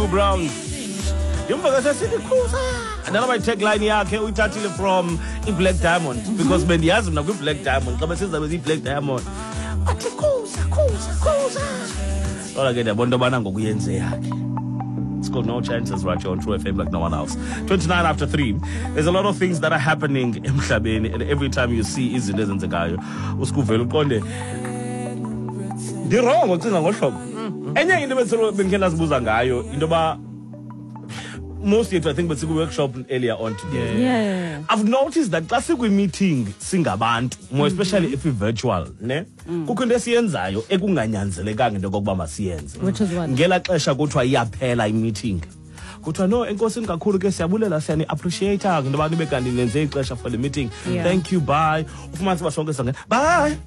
2 Browns. Yumva kasithi khuza. Another tagline yakhe uyithathile from iBlack Diamond because bendiyazi mina kwiBlack Diamond xa besizabe iBlack Diamond. Athi khuza. Ola ke ndiyabona into yobana ngokuyenze yakhe. It's called No Chances right here on True FM like no one else. 29 after 3. There's a lot of things that are happening emhlabeni, and every time you see izinto ezenzekayo usikuvela uqonde wrong ngocinga ngohlobo. Enye into bengike lazibuza ngayo into ba most yethu I think besiku workshop earlier on today. Yeah. I've noticed that xa sikwi meeting singabantu, more especially if we virtual, ne? Kukho into esiyenzayo ekunganyanzelekanga into kokuba masiyenze. Which is what? Ngela xesha kuthiwa iyaphela i-meeting. Kuthiwa no enkosini kakhulu ke siyabulela siyani appreciate into yoba nibe kanti nenze ixesha for the meeting. Yeah. Thank you, bye. Ufumanise basonke sangena. Bye.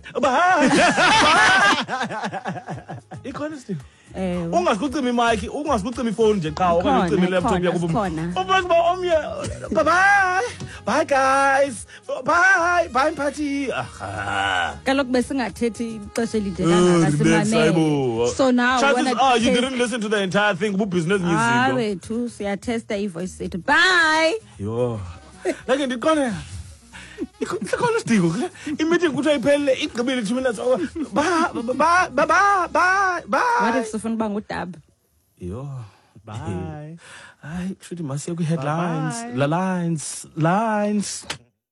Honesty. Ungazikucima imic, ungazikucima ifoni nje qha okanye ucima ilaptop yakho. Ubuze ba omnye. Bye guys. Bye party. Kaloku besingathethi ixesha elide kangaka simamele. So now when you didn't listen to the entire thing, business music. Wethu siyatesta ivoice sethu. Bye. Yo. Like ndiqone. Ikhona sidingo ke i-meeting kuthiwa iphelele igqibile 2 minutes bye. What if sifuna uba ngudab? Yo. Bye. Hayi kushuthi masiye kwi-headlines. Lines.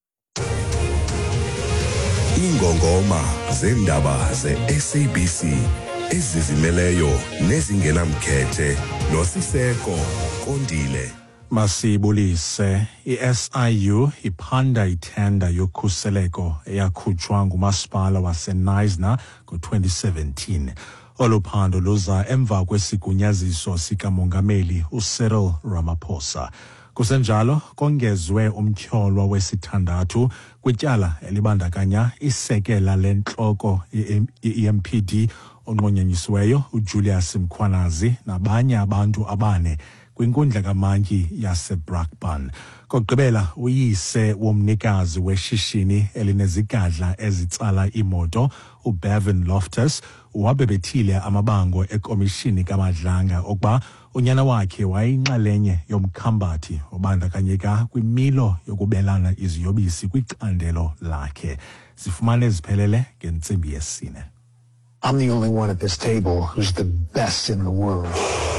Ingongoma zendaba ze-SABC ezizimeleyo nezingenamkhethe noSiseko Kondile. Masibulise, i-SIU iphanda ithenda yokhuseleko eyakhutshwa ngumasipala waseNisna ngo-2017. Olu phando luza emva kwesigunyaziso sikamongameli uCyril Ramaphosa. Kusenjalo kongezwe umtyholwa wesithandathu kwityala elibandakanya isekela lentloko i-EMPD onqunyanyisiweyo uJulius Mkhwanazi nabanye abantu abane kwinkundla kaMantyi yaseBrakpan. Kokugqibela uyise womnikazi weshishini elinezigadla ezitsala imoto uBevin Loftus wabebethile amabango ekomishini kaMadlanga okuba unyana wakhe wayinxalenye yomkhambathi obandakanyeka kwimilo yokubelana iziyobisi kwicandelo lakhe. Sifumane ziphelele ngentsimbi yesine. I'm the only one at this table who's the best in the world.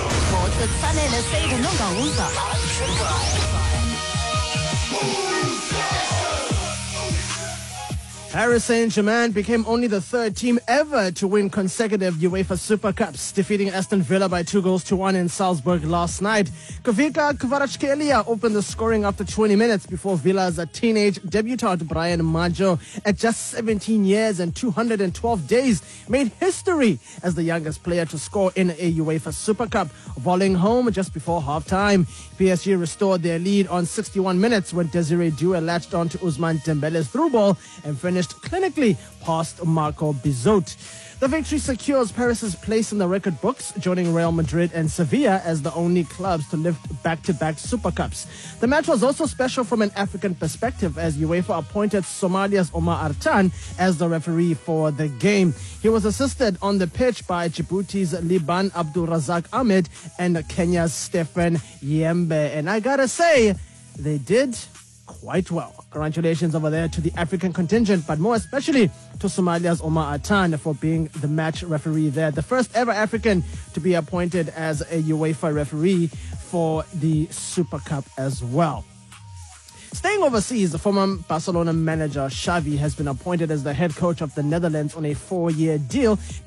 Paris Saint-Germain became only the third team ever to win consecutive UEFA Super Cups, defeating Aston Villa by 2-1 in Salzburg last night. Kavika Kvaratskhelia opened the scoring after 20 minutes before Villa's teenage debutant Brian Maggio, at just 17 years and 212 days, made history as the youngest player to score in a UEFA Super Cup, volleying home just before half-time. PSG restored their lead on 61 minutes when Desiree Doué latched on to Ousmane Dembele's through ball and finished clinically past Marco Bizot. The victory secures Paris's place in the record books, joining Real Madrid and Sevilla as the only clubs to lift back-to-back Super Cups. The match was also special from an African perspective, as UEFA appointed Somalia's Omar Artan as the referee for the game. He was assisted on the pitch by Djibouti's Liban Abdul Razak Ahmed and Kenya's Stephen Yembe. And I gotta say, they did quite well. Congratulations over there to the African contingent, but more especially to Somalia's Omar Artan for being the match referee there. The first ever African to be appointed as a UEFA referee for the Super Cup as well. Staying overseas, the former Barcelona manager Xavi has been appointed as the head coach of the Netherlands on a 4-year deal